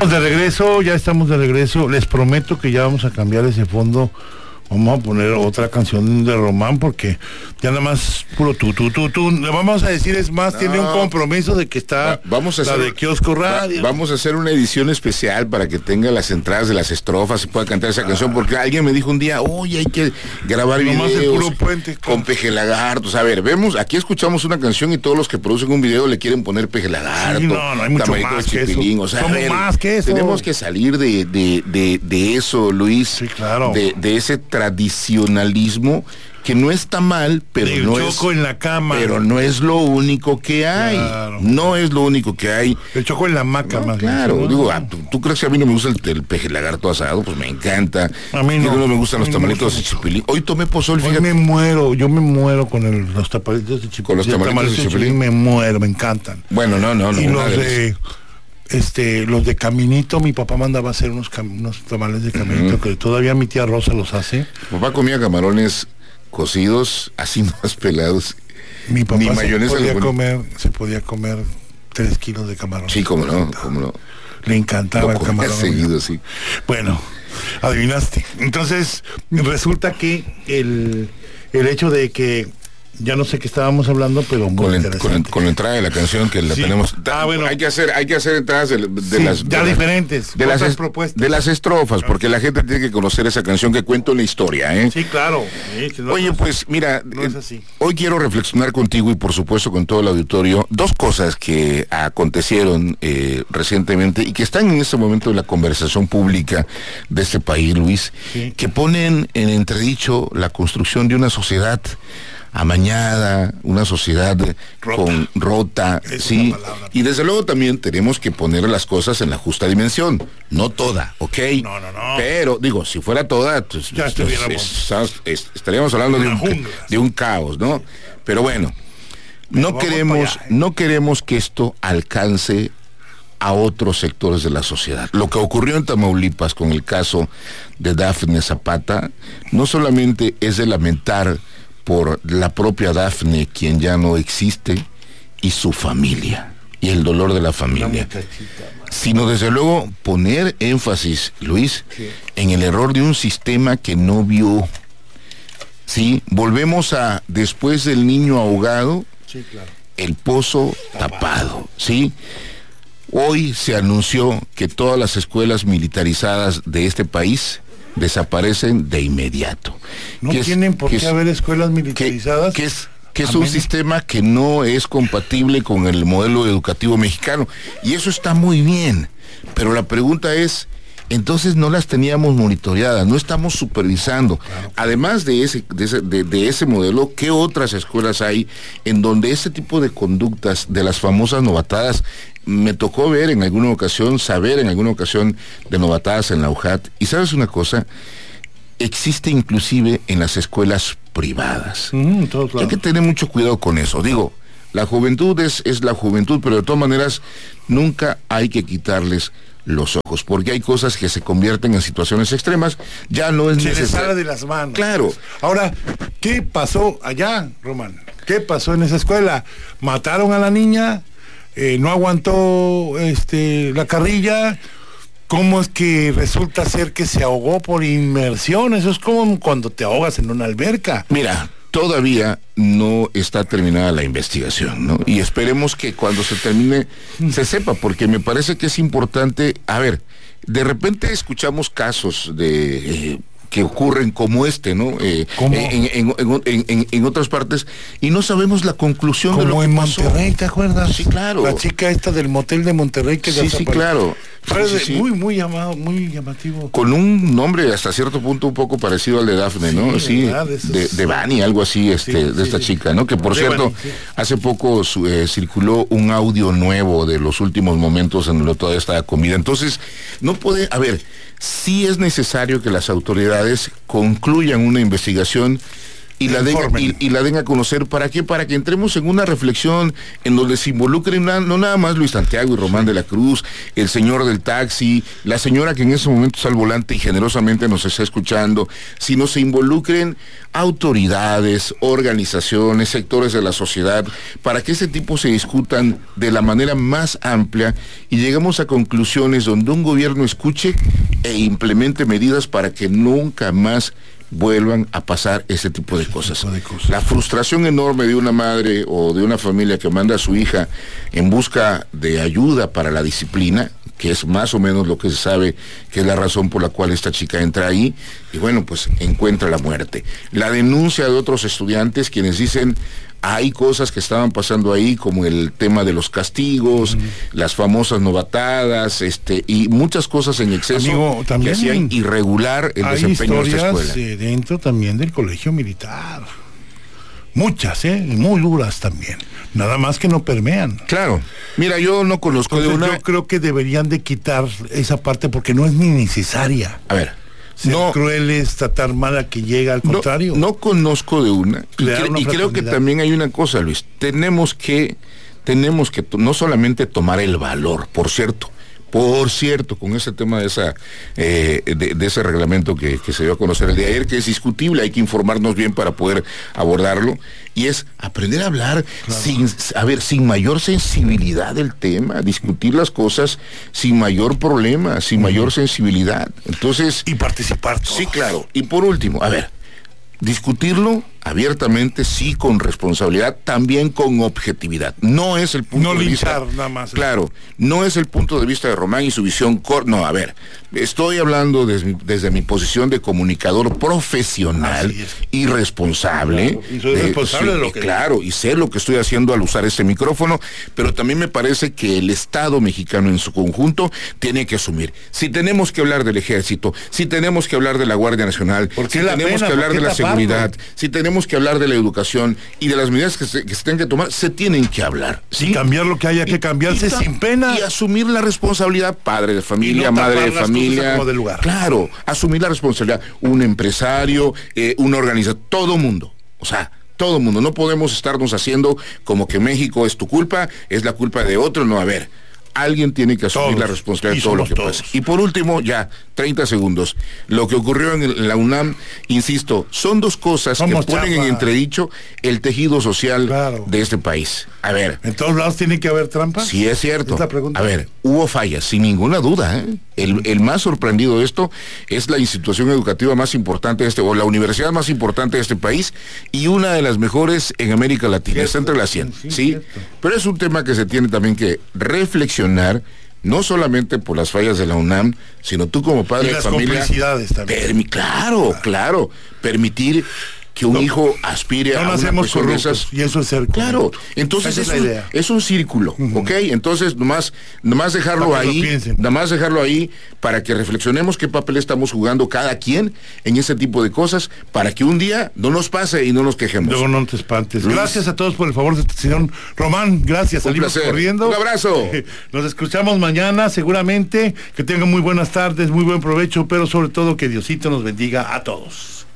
De regreso, ya estamos de regreso. Les prometo que ya vamos a cambiar ese fondo. Vamos a poner otra canción de Román porque ya nada más puro tú. Le vamos a decir, es más, tiene un compromiso de que está vamos a hacer, de Kiosco Radio. Vamos a hacer una edición especial para que tenga las entradas de las estrofas y pueda cantar esa canción, porque alguien me dijo un día, oye, hay que grabar videos con Peje Lagartos. A ver, aquí escuchamos una canción y todos los que producen un video le quieren poner Peje Lagarto. Sí, no hay mucho más que eso. O sea, más que eso. Tenemos que salir de eso, Luis. Sí, claro. De ese tradicionalismo que no está mal, pero no es choco en la cama. Pero no es lo único que hay. Claro. No es lo único que hay. El choco en la hamaca, no, más claro, bien. Digo, ¿tú crees que a mí no me gusta el Peje Lagarto asado? Pues me encanta. A mí no. No me gustan los tamalitos de chipilín. Hoy tomé pozol, fíjate. Yo me muero con los tamalitos de chipilín. Con los tamalitos de chipilín me muero, me encantan. Bueno, no. Y los de Caminito, mi papá mandaba a hacer unos tamales de Caminito, que todavía mi tía Rosa los hace. Mi papá comía camarones cocidos, así más pelados. Mi papá ni mayonesa se podía comer 3 kilos de camarón. Sí, cómo no. Le encantaba el camarón. Seguido, sí. Bueno, adivinaste. Entonces, resulta que el hecho de que ya no sé qué estábamos hablando, pero muy interesante. Con la entrada de la canción que la tenemos. Bueno. Hay que hacer entradas diferentes. De las propuestas. De las estrofas, porque la gente tiene que conocer esa canción que cuenta una historia, ¿eh? Sí, claro. Oye, pues mira, no es así. Hoy quiero reflexionar contigo y por supuesto con todo el auditorio, dos cosas que acontecieron recientemente y que están en este momento en la conversación pública de este país, Luis, que ponen en entredicho la construcción de una sociedad amañada, una sociedad rota, sí, y desde luego también tenemos que poner las cosas en la justa dimensión, no toda, ¿ok? No. Pero, digo, si fuera toda, pues, ya estaríamos hablando de un caos, ¿no? Pero bueno, no queremos que esto alcance a otros sectores de la sociedad. Lo que ocurrió en Tamaulipas con el caso de Dafne Zapata, no solamente es de lamentar por la propia Dafne, quien ya no existe, y su familia, y el dolor de la familia, sino desde luego poner énfasis, Luis, en el error de un sistema que no vio. Sí, volvemos a, después del niño ahogado, el pozo tapado, ¿sí? Hoy se anunció que todas las escuelas militarizadas de este país desaparecen de inmediato. No tienen por qué haber escuelas militarizadas. Que es un sistema que no es compatible con el modelo educativo mexicano. Y eso está muy bien. Pero la pregunta es, entonces no las teníamos monitoreadas, no estamos supervisando. Claro. Además de ese modelo, ¿qué otras escuelas hay en donde este tipo de conductas de las famosas novatadas? Me tocó ver en alguna ocasión, saber en alguna ocasión de novatadas en la UJAT. Y ¿sabes una cosa? Existe inclusive en las escuelas privadas. Todo claro. Hay que tener mucho cuidado con eso. Digo, la juventud es la juventud, pero de todas maneras nunca hay que quitarles los ojos, porque hay cosas que se convierten en situaciones extremas, ya no es necesario. Se les sale de las manos. Claro. Ahora, ¿qué pasó allá, Román? ¿Qué pasó en esa escuela? ¿Mataron a la niña? ¿No aguantó la carrilla? ¿Cómo es que resulta ser que se ahogó por inmersión? Eso es como cuando te ahogas en una alberca. Mira, todavía no está terminada la investigación, ¿no? Y esperemos que cuando se termine se sepa, porque me parece que es importante. A ver, de repente escuchamos casos de que ocurren como ¿no? En otras partes, y no sabemos la conclusión de lo que pasó. Como en Monterrey, ¿te acuerdas? Sí, claro. La chica esta del motel de Monterrey que sí, claro. Fue muy llamativo. Con un nombre hasta cierto punto un poco parecido al de Dafne, ¿no? Sí, de Bani, algo así, de esta chica, ¿no? Que por cierto, Bani, hace poco circuló un audio nuevo de los últimos momentos en donde todavía estaba comida. Entonces, no puede, a ver, sí es necesario que las autoridades concluyan una investigación y la den a conocer. ¿Para qué? Para que entremos en una reflexión en donde se involucren no nada más Luis Santiago y Román de la Cruz, el señor del taxi, la señora que en ese momento está al volante y generosamente nos está escuchando, sino se involucren autoridades, organizaciones, sectores de la sociedad, para que ese tipo se discutan de la manera más amplia y lleguemos a conclusiones donde un gobierno escuche e implemente medidas para que nunca más vuelvan a pasar ese tipo de cosas. La frustración enorme de una madre o de una familia que manda a su hija en busca de ayuda para la disciplina, que es más o menos lo que se sabe que es la razón por la cual esta chica entra ahí, y bueno, pues encuentra la muerte. La denuncia de otros estudiantes quienes dicen hay cosas que estaban pasando ahí, como el tema de los castigos, las famosas novatadas, y muchas cosas en exceso. Amigo, también que hacían irregular el desempeño de esta escuela. Dentro también del colegio militar. Muchas, muy duras también. Nada más que no permean. Claro. Mira, yo no conozco de una... Yo creo que deberían de quitar esa parte porque no es ni necesaria. A ver. Ser crueles, tratar mal a que llega, al contrario. No conozco de una. Y creo que también hay una cosa, Luis. Tenemos que no solamente tomar el valor, por cierto, con ese tema de ese reglamento que se dio a conocer el día de ayer, que es discutible, hay que informarnos bien para poder abordarlo, y es aprender a hablar sin mayor sensibilidad del tema, discutir las cosas sin mayor problema, sin mayor sensibilidad. Entonces... Y participar todos. Sí, claro. Y por último, discutirlo abiertamente, sí, con responsabilidad, también con objetividad. No es el punto de vista... No linchar nada más. Claro, no es el punto de vista de Román y su visión... No, estoy hablando desde mi posición de comunicador profesional y responsable. Claro, y soy responsable de lo que... Claro, y sé lo que estoy haciendo al usar este micrófono, pero también me parece que el Estado mexicano en su conjunto tiene que asumir. Si tenemos que hablar del Ejército, si tenemos que hablar de la Guardia Nacional, si tenemos que hablar de la seguridad, si tenemos que hablar de la educación y de las medidas que se tienen que tomar, se tienen que hablar. ¿Sí? Y cambiar lo que haya que cambiarse sin pena. Y asumir la responsabilidad, padre de familia, madre de familia. Como de lugar. Claro, asumir la responsabilidad. Un empresario, una organización, todo mundo. O sea, todo mundo. No podemos estarnos haciendo como que México es tu culpa, es la culpa de otro. No, alguien tiene que asumir la responsabilidad de todo lo que pasa. Y por último, 30 segundos. Lo que ocurrió en la UNAM, insisto, son dos cosas que ponen en entredicho el tejido social de este país. ¿En todos lados tiene que haber trampas? Sí, es cierto. Hubo fallas, sin ninguna duda. El más sorprendido de esto es la institución educativa más importante o la universidad más importante de este país y una de las mejores en América Latina. Está entre las 100, ¿sí? Pero es un tema que se tiene también que reflexionar, no solamente por las fallas de la UNAM, sino tú como padre de familia. Complicidades también. Claro, permitir que un hijo aspire a una cuestión de esas. Y eso es ser claro. Entonces es un círculo, ¿ok? Entonces nomás dejarlo ahí para que reflexionemos qué papel estamos jugando cada quien en ese tipo de cosas, para que un día no nos pase y no nos quejemos. Luego no te espantes. Luis. Gracias a todos por el favor de señor Román. Gracias. Salimos corriendo. Un abrazo. Nos escuchamos mañana, seguramente. Que tengan muy buenas tardes, muy buen provecho, pero sobre todo que Diosito nos bendiga a todos.